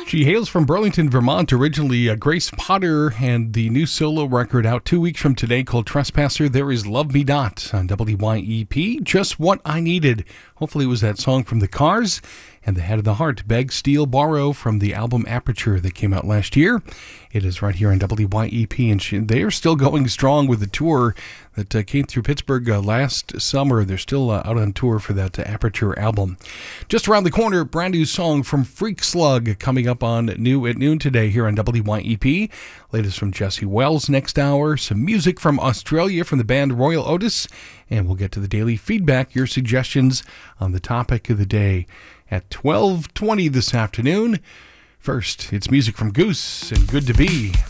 She hails from Burlington, Vermont, originally Grace Potter, and the new solo record out 2 weeks from today called Trespasser, There Is Love Me Not on WYEP. Just What I Needed. Hopefully it was that song from The Cars. And The Head of the Heart, Beg, Steal, Borrow from the album Aperture that came out last year. It is right here on WYEP, and they are still going strong with the tour that came through Pittsburgh last summer. They're still out on tour for that Aperture album. Just around the corner, brand new song from Freak Slug coming up on New at Noon today here on WYEP. Latest from Jesse Wells next hour. Some music from Australia from the band Royal Otis. And we'll get to the daily feedback, your suggestions on the topic of the day at 12:20 this afternoon. First, it's music from Goose and Good to Be.